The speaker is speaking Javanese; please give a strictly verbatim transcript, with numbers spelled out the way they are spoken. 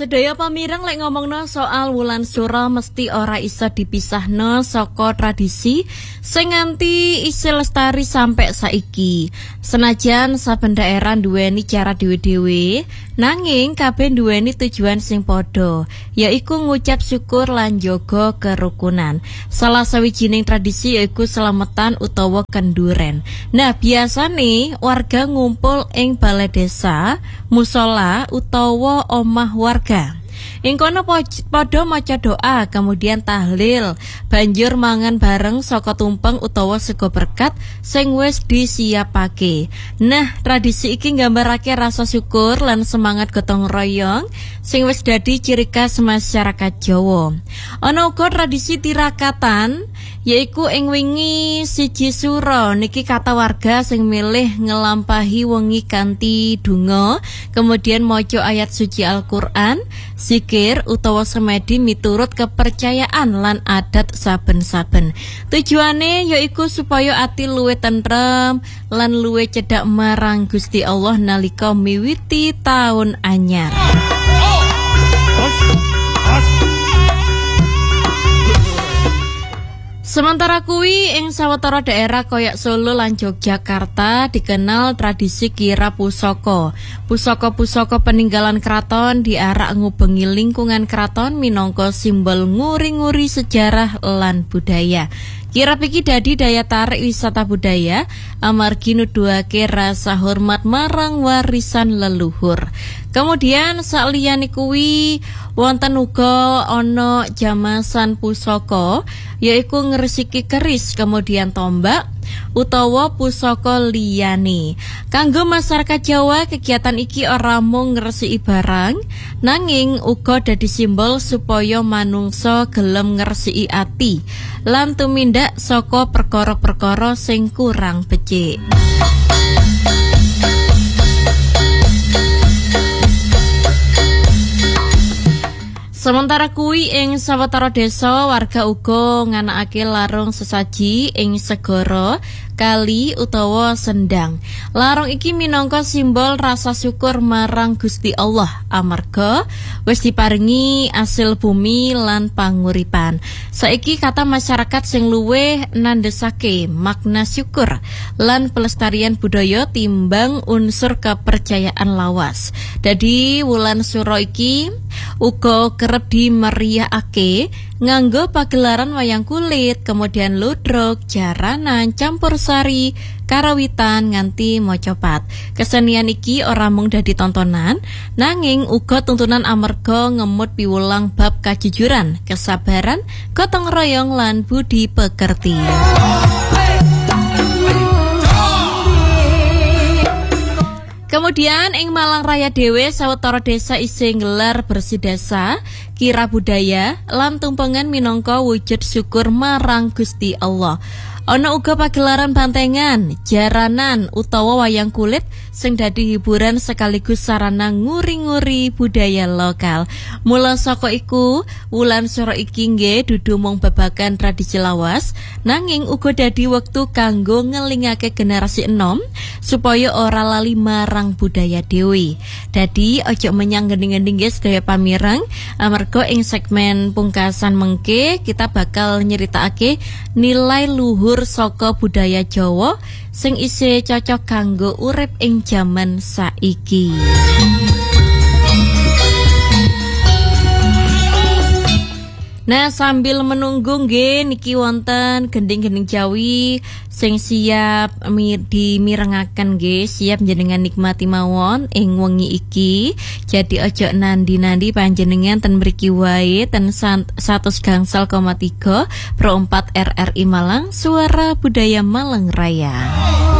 Sedaya pamireng lek ngomongno soal wulan sura mesti ora iso dipisahno saka tradisi sing nganti isih lestari sampai saiki. Senajan saben daerah duweni cara dhewe-dhewe, nanging kabeh duweni tujuan sing padha, yaiku ngucap syukur lan njaga kerukunan. Salah sawijining tradisi yaiku selametan utawa kenduren. Nah, biasane warga ngumpul ing balai desa, musola utawa omah warga. Ing kono padha maca doa, kemudian tahlil, banjur mangan bareng saka tumpeng utawa sego berkat sing wis disiapake. Nah, tradisi iki nggambarake rasa syukur lan semangat gotong royong sing wis dadi ciri khas masyarakat Jawa. Ana uga tradisi tirakatan, yaiku ing wingi siji sura niki kata warga sing milih ngelampahi wengi kanthi donga, kemudian maca ayat suci Al-Qur'an, zikir utawa semedi miturut kepercayaan lan adat saben-saben. Tujuane yaiku supaya ati luwih tentrem lan luwih cedhak marang Gusti Allah nalika miwiti taun anyar. Sementara kuwi ing sawetara daerah koyak Solo lan Yogyakarta dikenal tradisi kira pusaka. Pusaka-pusaka peninggalan kraton diarak ngubengi lingkungan kraton minangka simbol nguri-nguri sejarah lan budaya. Kirap iki dadi daya tarik wisata budaya amargi nuduhake rasa hormat marang warisan leluhur. Kemudian saliyane kuwi wonten uga ana jamasan pusaka, yaiku ngresiki keris kemudian tombak utawa pusaka liyane. Kanggo masyarakat Jawa, kegiatan iki ora mung ngresiki barang, nanging uga dadi simbol supaya manungsa gelem ngresiki ati lan tumindak saka perkara-perkara sing kurang becik. Sementara kuwi ing sawetara desa warga uga nganakake larung sesaji ing segara, kali utawa sendang. Larung iki minangka simbol rasa syukur marang Gusti Allah amarga wis diparingi asil bumi lan panguripan. Saiki kata masyarakat sing luwih nandhesake makna syukur lan pelestarian budaya timbang unsur kepercayaan lawas. Dadi wulan sura iki uga kerep dimeriahake nganggo pagelaran wayang kulit, kemudian ludruk, jaranan, campur sari, karawitan nganti mocopat. Kesenian iki ora mung dadi tontonan, nanging uga tuntunan amarga ngemut piwulang bab kajujuran, kesabaran, gotong royong lan budi pekerti. Kemudian ing Malang Raya dhewe sawetara desa isih nggelar bersih desa, kira budaya lan tumpengan minangka wujud syukur marang Gusti Allah. Ana uga pagelaran bantengan, jaranan utawa wayang kulit sing dadi hiburan sekaligus sarana nguri-nguri budaya lokal. Mula saka iku, wulan sura iki nggih dudu mung babagan tradisi lawas, nanging uga dadi wektu kanggo ngelingake generasi enom supaya ora lali marang budaya dhewe. Dadi aja menyang gending-gending guys sedaya pamireng, amarga ing segmen pungkasan mengke kita bakal nyeritakake nilai luhur saka budaya Jawa sing isih cocok kanggo urip ing jaman saiki. Nah, sambil menunggu nggih niki wonten gending-gending Jawi sing siap dimirengaken nggih, siap jenengan nikmati mawon ing wengi iki. Jadi ojo nandi-nandi panjenengan ten mriki wae ten seratus gangsal koma tiga pro empat R R I Malang, suara budaya Malang Raya.